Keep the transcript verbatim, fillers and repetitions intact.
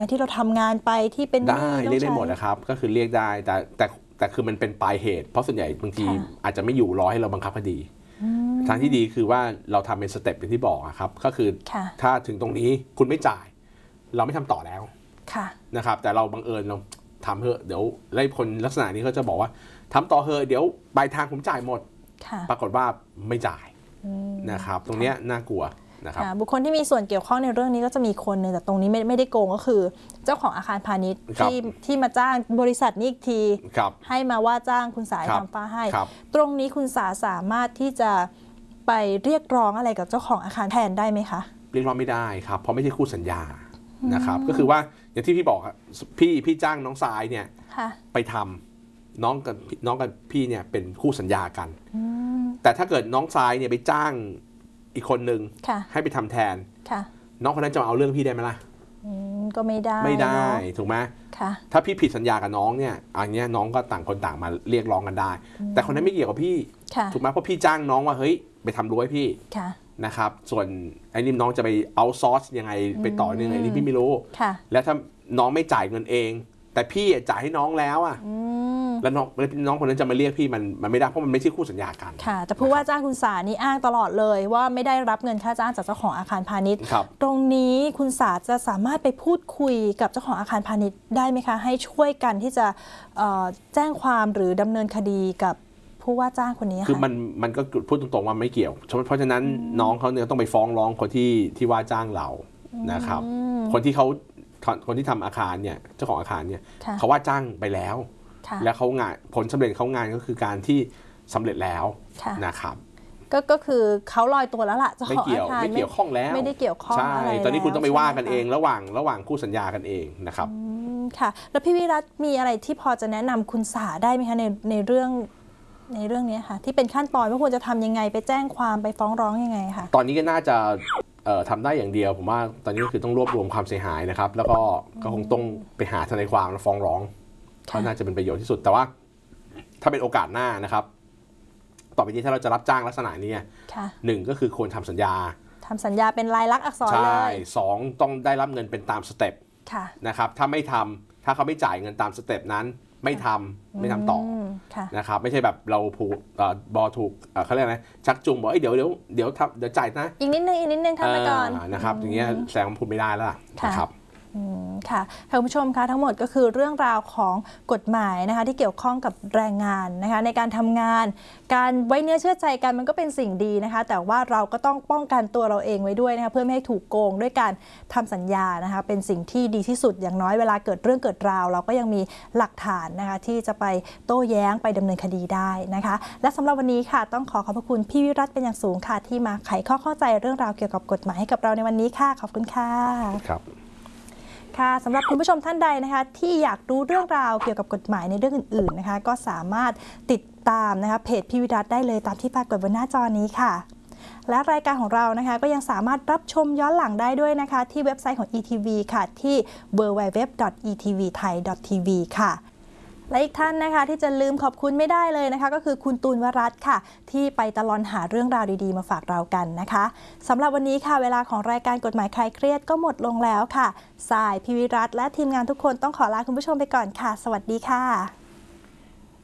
ที่เราทำงานไปที่เป็นได้เรียกได้หมดนะครับก็คือเรียกได้แต่แต่แต่คือมันเป็นปลายเหตุเพราะส่วนใหญ่บางทีอาจจะไม่อยู่รอให้เราบังคับคดีทางที่ดีคือว่าเราทำเป็นสเต็ปอย่างที่บอกครับก็คือถ้าถึงตรงนี้คุณไม่จ่ายเราไม่ทำต่อแล้วนะครับแต่เราบังเอิญเราทำเถอะเดี๋ยวไล่คนลักษณะนี้เขาจะบอกว่าทำต่อเถอะเดี๋ยวปลายทางผมจ่ายหมดปรากฏว่าไม่จ่ายนะครับตรงนี้น่ากลัวนะครับบุคคลที่มีส่วนเกี่ยวข้องในเรื่องนี้ก็จะมีคนหนึ่งแต่ตรงนี้ไม่ไม่ได้โกงก็คือเจ้าของอาคารพาณิชย์ที่ที่มาจ้างบริษัทนี้อีกทีให้มาว่าจ้างคุณสายทำฟ้าให้ตรงนี้คุณสาสามารถที่จะไปเรียกร้องอะไรกับเจ้าของอาคารแทนได้ไหมคะเรียกร้องไม่ได้ครับเพราะไม่ใช่คู่สัญญานะครับก็คือว่าอย่างที่พี่บอกพี่พี่จ้างน้องสายเนี่ยไปทำน้องกับน้องกับพี่เนี่ยเป็นคู่สัญญากันแต่ถ้าเกิดน้องสายเนี่ยไปจ้างอีกคนนึงให้ไปทำแทนน้องคนนั้นจะมาเอาเรื่องพี่ได้ไหมล่ะก็ไม่ได้ไม่ได้ถูกไหมถ้าพี่ผิดสัญญากับน้องเนี่ยอันนี้น้องก็ต่างคนต่างมาเรียกร้องกันได้แต่คนนั้นไม่เกี่ยวกับพี่ถูกไหมเพราะพี่จ้างน้องว่าเฮ้ยไปทำรั้วให้พี่นะครับส่วนไอ้นี่น้องจะไปเอาซอสยังไงไปต่อยังไงนี่พี่ไม่รู้แล้วถ้าน้องไม่จ่ายเงินเองแต่พี่จ่ายให้น้องแล้วอ่ะแล้วน้องน้องคนนั้นจะมาเรียกพี่มันมันไม่ได้เพราะมันไม่ใช่คู่สัญญากันค่ะแต่ผู้ว่าจ้างคุณสานี่อ้างตลอดเลยว่าไม่ได้รับเงินค่าจ้างจากเจ้าของอาคารพาณิชย์ตรงนี้คุณสาจะสามารถไปพูดคุยกับเจ้าของอาคารพาณิชย์ได้ไหมคะให้ช่วยกันที่จะแจ้งความหรือดำเนินคดีกับผู้ว่าจ้างคนนี้คือมันมันก็พูดตรงๆว่าไม่เกี่ยวเพราะฉะนั้นน้องเขาเนี่ยต้องไปฟ้องร้องคนที่ที่ว่าจ้างเรานะครับคนที่เขาคนที่ทำอาคารเนี่ยเจ้าของอาคารเนี่ยเขาว่าจ้างไปแล้วแล้วเขางานผลสำเร็จเขางานก็คือการที่สำเร็จแล้วนะครับก็ก็คือเขาลอยตัวแล้วล่ะเจ้าของอาคารไม่เกี่ยวข้องแล้วไม่ได้เกี่ยวข้องใช่ตอนนี้คุณต้องไปว่ากันเองระหว่างระหว่างคู่สัญญากันเองนะครับค่ะแล้วพี่วิรัตมีอะไรที่พอจะแนะนำคุณสาได้ไหมคะในในเรื่องในเรื่องนี้ค่ะที่เป็นขั้นตอนว่าควรจะทำยังไงไปแจ้งความไปฟ้องร้องยังไงค่ะตอนนี้ก็น่าจะทำได้อย่างเดียวผมว่าตอนนี้ก็คือต้องรวบรวมความเสียหายนะครับแล้วก็ก็คงต้องไปหาทนายความแล้วฟ้องร้องก็น่าจะเป็นประโยชน์ที่สุดแต่ว่าถ้าเป็นโอกาสหน้านะครับต่อไปนี้ถ้าเราจะรับจ้างลักษณะนี้หนึ่งก็คือควรทำสัญญาทำสัญญาเป็นลายลักษณ์อักษรเลยใช่สองต้องได้รับเงินเป็นตามสเต็ปนะครับถ้าไม่ทำถ้าเขาไม่จ่ายเงินตามสเต็ปนั้นไม่ทำไม่ทำต่อนะครับไม่ใช่แบบเราผูกบอถูกเขาเรียกอะไรชักจูงบอกเดี๋ยวเดี๋ยวเดี๋ยวทำเดี๋ยวจ่ายนะอีกนิดนึงอีกนิดนึงทำไปก่อนนะครับอย่างเงี้ยแสดงว่าพูดไม่ได้แล้วนะครับค่ะท่านผู้ชมคะทั้งหมดก็คือเรื่องราวของกฎหมายนะคะที่เกี่ยวข้องกับแรงงานนะคะในการทำงานการไว้เนื้อเชื่อใจกันมันก็เป็นสิ่งดีนะคะแต่ว่าเราก็ต้องป้องกันตัวเราเองไว้ด้วยนะคะเพื่อไม่ให้ถูกโกงด้วยการทำสัญญานะคะเป็นสิ่งที่ดีที่สุดอย่างน้อยเวลาเกิดเรื่องเกิดราวเราก็ยังมีหลักฐานนะคะที่จะไปโต้แย้งไปดำเนินคดีได้นะคะและสำหรับวันนี้ค่ะต้องขอขอบพระคุณพี่วิรัตเป็นอย่างสูงค่ะที่มาไขข้อเข้าใจเรื่องราวเกี่ยวกับกฎหมายให้กับเราในวันนี้ค่ะขอบคุณค่ะครับค่ะสำหรับคุณผู้ชมท่านใดนะคะที่อยากรู้เรื่องราวเกี่ยวกับกฎหมายในเรื่องอื่นๆนะคะก็สามารถติดตามนะคะเพจพี่วิรัตได้เลยตามที่ปรากฏบนหน้าจอนี้ค่ะและรายการของเรานะคะก็ยังสามารถรับชมย้อนหลังได้ด้วยนะคะที่เว็บไซต์ของ อี ที วี ค่ะที่ ดับเบิลยู ดับเบิลยู ดับเบิลยู ดอท อี ที วี ไทย ดอท ที วี ค่ะและอีกท่านนะคะที่จะลืมขอบคุณไม่ได้เลยนะคะก็คือคุณตูนวรัตน์ค่ะที่ไปตลอดหาเรื่องราวดีๆมาฝากเรากันนะคะสำหรับวันนี้ค่ะเวลาของรายการกฎหมายคลายเครียดก็หมดลงแล้วค่ะสายพี่วิรัตน์และทีมงานทุกคนต้องขอลาคุณผู้ชมไปก่อนค่ะสวัสดีค่ะ